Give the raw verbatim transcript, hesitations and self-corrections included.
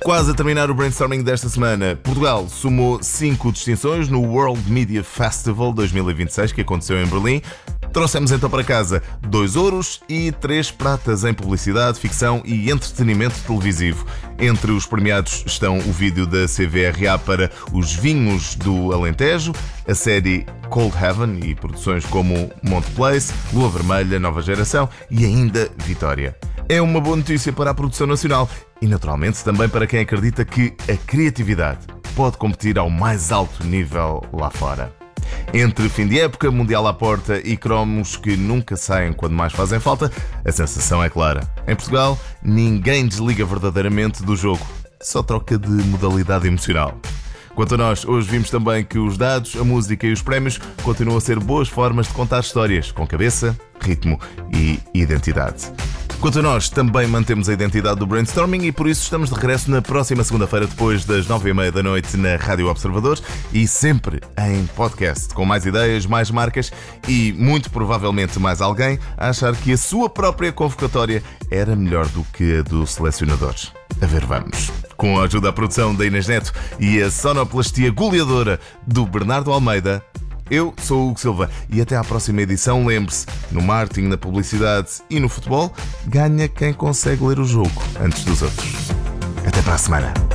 Quase a terminar o brainstorming desta semana, Portugal somou cinco distinções no World Media Festival dois mil e vinte e seis, que aconteceu em Berlim. Trouxemos então para casa dois ouros e três pratas em publicidade, ficção e entretenimento televisivo. Entre os premiados estão o vídeo da C V R A para Os Vinhos do Alentejo, a série Cold Heaven e produções como Monte Place, Lua Vermelha, Nova Geração e ainda Vitória. É uma boa notícia para a produção nacional e, naturalmente, também para quem acredita que a criatividade pode competir ao mais alto nível lá fora. Entre fim de época, Mundial à porta e cromos que nunca saem quando mais fazem falta, a sensação é clara. Em Portugal, ninguém desliga verdadeiramente do jogo, só troca de modalidade emocional. Quanto a nós, hoje vimos também que os dados, a música e os prémios continuam a ser boas formas de contar histórias, com cabeça, ritmo e identidade. Quanto a nós, também mantemos a identidade do brainstorming e por isso estamos de regresso na próxima segunda-feira, depois das nove e meia da noite, na Rádio Observador e sempre em podcast, com mais ideias, mais marcas e, muito provavelmente, mais alguém a achar que a sua própria convocatória era melhor do que a do selecionador. A ver, vamos. Com a ajuda da produção da Inês Neto e a sonoplastia goleadora do Bernardo Almeida, eu sou o Hugo Silva e até à próxima edição. Lembre-se, no marketing, na publicidade e no futebol, ganha quem consegue ler o jogo antes dos outros. Até para a semana.